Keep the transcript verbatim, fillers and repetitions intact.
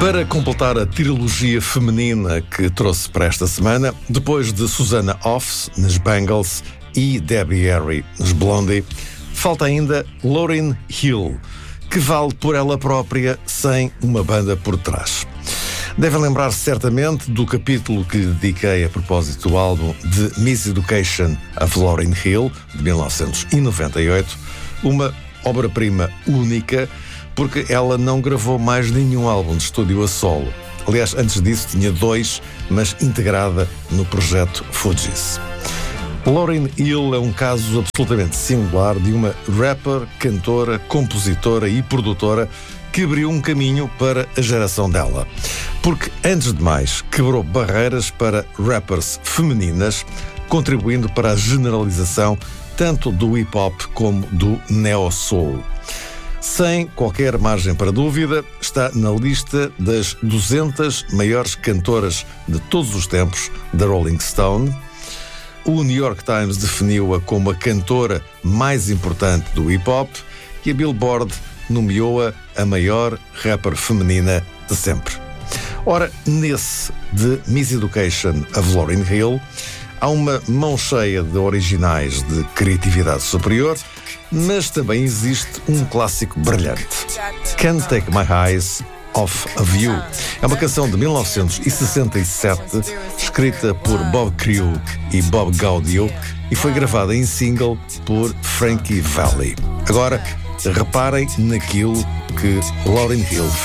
Para completar a trilogia feminina que trouxe para esta semana, depois de Susanna Hoffs nas Bangles e Debbie Harry nos Blondie, falta ainda Lauryn Hill, que vale por ela própria sem uma banda por trás. Devem lembrar-se certamente do capítulo que dediquei a propósito do álbum The Miseducation of Lauryn Hill, de mil novecentos e noventa e oito, uma obra-prima única, porque ela não gravou mais nenhum álbum de estúdio a solo. Aliás, antes disso tinha dois, mas integrada no projeto Fugees. Lauryn Hill é um caso absolutamente singular de uma rapper, cantora, compositora e produtora que abriu um caminho para a geração dela. Porque, antes de mais, quebrou barreiras para rappers femininas, contribuindo para a generalização tanto do hip-hop como do neo-soul. Sem qualquer margem para dúvida, está na lista das duzentas maiores cantoras de todos os tempos da Rolling Stone. O New York Times definiu-a como a cantora mais importante do hip-hop e a Billboard nomeou-a a maior rapper feminina de sempre. Ora, nesse The Miseducation of Lauryn Hill, há uma mão cheia de originais de criatividade superior, mas também existe um clássico brilhante. Can't Take My Eyes Off of You. É uma canção de mil novecentos e sessenta e sete, escrita por Bob Crue e Bob Gaudio, e foi gravada em single por Frankie Valli. Agora, reparem naquilo que Lauryn Hill